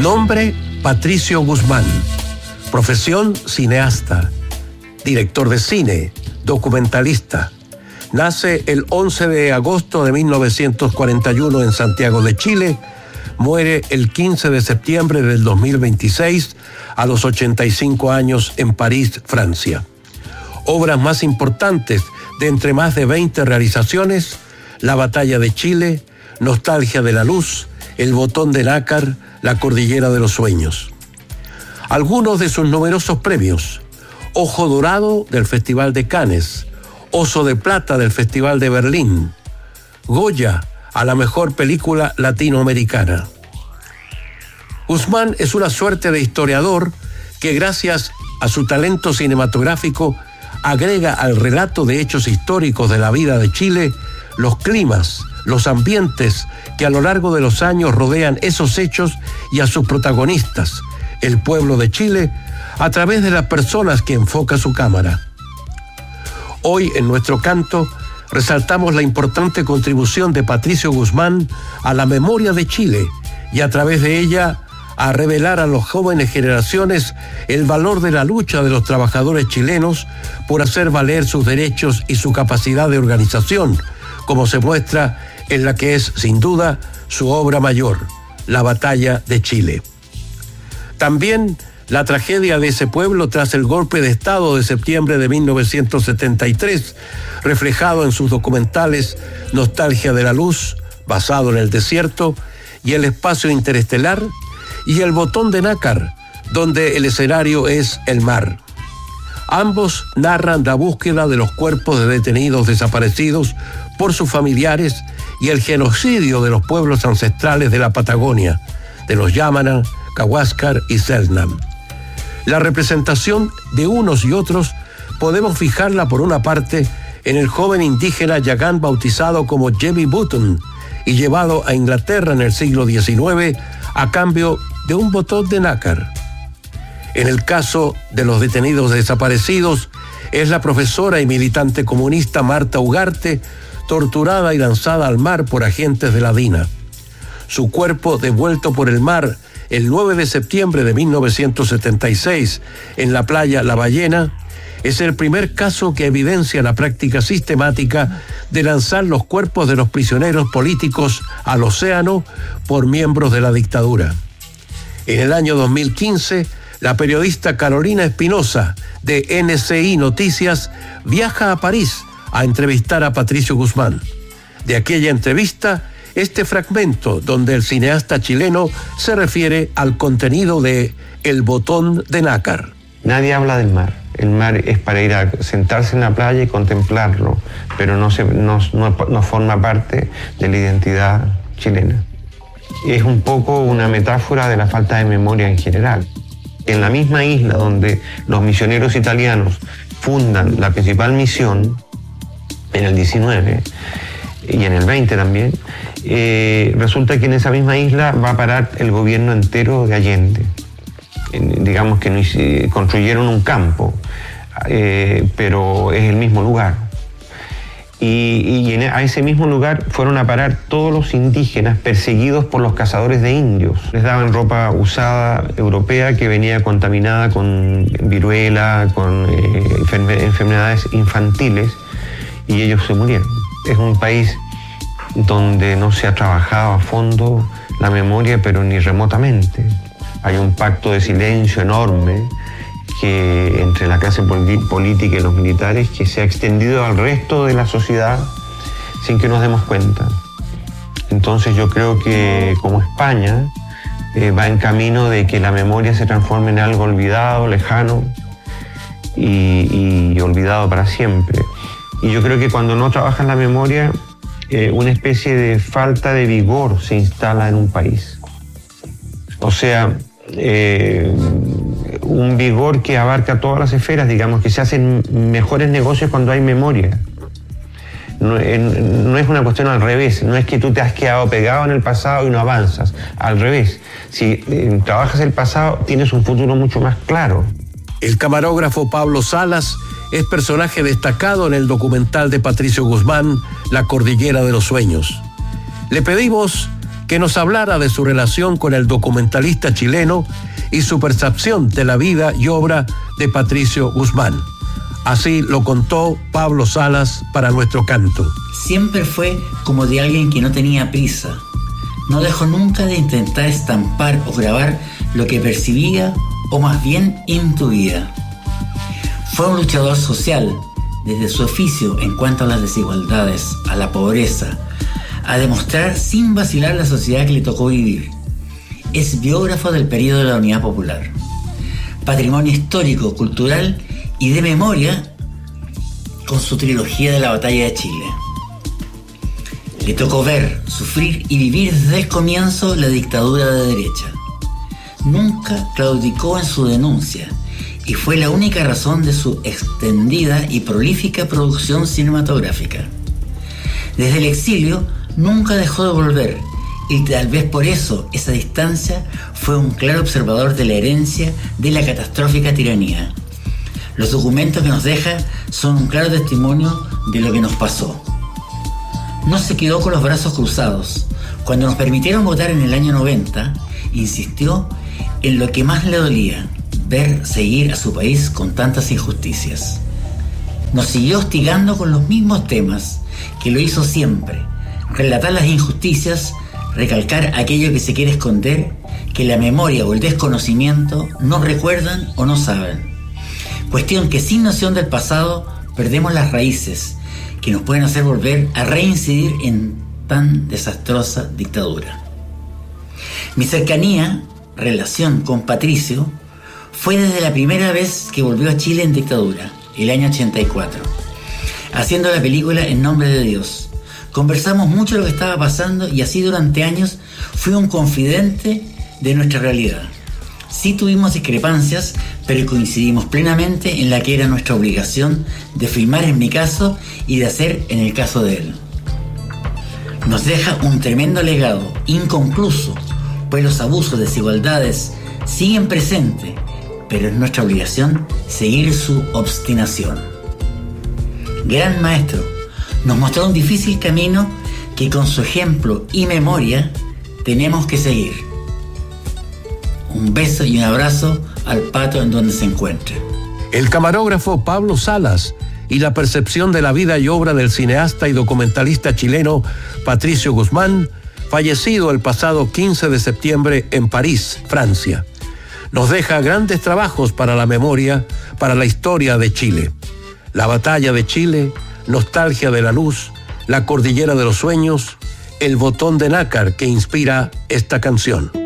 Nombre: Patricio Guzmán. Profesión: cineasta, director de cine, documentalista. Nace el 11 de agosto de 1941 en Santiago de Chile. Muere el 15 de septiembre del 2026 a los 85 años en París, Francia. Obras más importantes, de entre más de 20 realizaciones: La Batalla de Chile, Nostalgia de la Luz, El Botón de Nácar, La Cordillera de los Sueños. Algunos de sus numerosos premios: Ojo Dorado del Festival de Cannes, Oso de Plata del Festival de Berlín, Goya a la mejor película latinoamericana. Guzmán es una suerte de historiador que, gracias a su talento cinematográfico, agrega al relato de hechos históricos de la vida de Chile los climas, los ambientes que a lo largo de los años rodean esos hechos y a sus protagonistas, el pueblo de Chile, a través de las personas que enfoca su cámara. Hoy, en nuestro canto, resaltamos la importante contribución de Patricio Guzmán a la memoria de Chile y, a través de ella, a revelar a las jóvenes generaciones el valor de la lucha de los trabajadores chilenos por hacer valer sus derechos y su capacidad de organización, como se muestra en la que es, sin duda, su obra mayor, La Batalla de Chile. También la tragedia de ese pueblo tras el golpe de Estado de septiembre de 1973, reflejado en sus documentales Nostalgia de la Luz, basado en el desierto, y El Espacio Interestelar, y El Botón de Nácar, donde el escenario es el mar. Ambos narran la búsqueda de los cuerpos de detenidos desaparecidos por sus familiares y el genocidio de los pueblos ancestrales de la Patagonia, de los Yamana, Cahuáscar y Selknam. La representación de unos y otros podemos fijarla, por una parte, en el joven indígena yagán bautizado como Jemmy Button y llevado a Inglaterra en el siglo XIX a cambio de un botón de nácar. En el caso de los detenidos desaparecidos, es la profesora y militante comunista Marta Ugarte, torturada y lanzada al mar por agentes de la DINA. Su cuerpo, devuelto por el mar el 9 de septiembre de 1976 en la playa La Ballena, es el primer caso que evidencia la práctica sistemática de lanzar los cuerpos de los prisioneros políticos al océano por miembros de la dictadura. En el año 2015, la periodista Carolina Espinosa, de NCI Noticias, viaja a París a entrevistar a Patricio Guzmán. De aquella entrevista, este fragmento donde el cineasta chileno se refiere al contenido de El Botón de Nácar. Nadie habla del mar. El mar es para ir a sentarse en la playa y contemplarlo, pero no forma parte de la identidad chilena. Es un poco una metáfora de la falta de memoria en general. En la misma isla donde los misioneros italianos fundan la principal misión, en el 19 y en el 20 también, resulta que en esa misma isla va a parar el gobierno entero de Allende. Digamos que construyeron un campo, pero es el mismo lugar. A ese mismo lugar fueron a parar todos los indígenas perseguidos por los cazadores de indios. Les daban ropa usada europea que venía contaminada con viruela, con enfermedades infantiles, y ellos se murieron. Es un país donde no se ha trabajado a fondo la memoria, pero ni remotamente. Hay un pacto de silencio enorme entre la clase política y los militares que se ha extendido al resto de la sociedad sin que nos demos cuenta. Entonces yo creo que como España va en camino de que la memoria se transforme en algo olvidado, lejano y olvidado para siempre. Y yo creo que cuando no trabajas la memoria, una especie de falta de vigor se instala en un país. O sea, un vigor que abarca todas las esferas, digamos, que se hacen mejores negocios cuando hay memoria. No es una cuestión al revés, no es que tú te has quedado pegado en el pasado y no avanzas. Al revés, si trabajas el pasado, tienes un futuro mucho más claro. El camarógrafo Pablo Salas es personaje destacado en el documental de Patricio Guzmán, La Cordillera de los Sueños. Le pedimos que nos hablara de su relación con el documentalista chileno y su percepción de la vida y obra de Patricio Guzmán. Así lo contó Pablo Salas para Nuestro Canto. Siempre fue como de alguien que no tenía prisa. No dejó nunca de intentar estampar o grabar lo que percibía o más bien intuía. Fue un luchador social, desde su oficio en cuanto a las desigualdades, a la pobreza, a demostrar sin vacilar la sociedad que le tocó vivir. Es biógrafo del periodo de la Unidad Popular. Patrimonio histórico, cultural y de memoria con su trilogía de la Batalla de Chile. Le tocó ver, sufrir y vivir desde el comienzo la dictadura de derecha. Nunca claudicó en su denuncia y fue la única razón de su extendida y prolífica producción cinematográfica. Desde el exilio nunca dejó de volver y tal vez por eso esa distancia fue un claro observador de la herencia de la catastrófica tiranía. Los documentos que nos deja son un claro testimonio de lo que nos pasó. No se quedó con los brazos cruzados. Cuando nos permitieron votar en el año 90, insistió en lo que más le dolía, ver seguir a su país con tantas injusticias. Nos siguió hostigando con los mismos temas, que lo hizo siempre: relatar las injusticias, recalcar aquello que se quiere esconder, que la memoria o el desconocimiento no recuerdan o no saben. Cuestión que sin noción del pasado perdemos las raíces que nos pueden hacer volver a reincidir en tan desastrosa dictadura. Mi cercanía, relación con Patricio, fue desde la primera vez que volvió a Chile en dictadura, el año 84, haciendo la película En Nombre de Dios. Conversamos mucho de lo que estaba pasando y así durante años fui un confidente de nuestra realidad. Sí tuvimos discrepancias, pero coincidimos plenamente en la que era nuestra obligación de filmar en mi caso y de hacer en el caso de él. Nos deja un tremendo legado, inconcluso, pues los abusos, desigualdades siguen presentes, pero es nuestra obligación seguir su obstinación. Gran maestro, nos mostró un difícil camino que con su ejemplo y memoria tenemos que seguir. Un beso y un abrazo al Pato en donde se encuentre. El camarógrafo Pablo Salas y la percepción de la vida y obra del cineasta y documentalista chileno Patricio Guzmán, fallecido el pasado 15 de septiembre en París, Francia. Nos deja grandes trabajos para la memoria, para la historia de Chile. La batalla de Chile, Nostalgia de la luz, La cordillera de los sueños, El botón de nácar que inspira esta canción.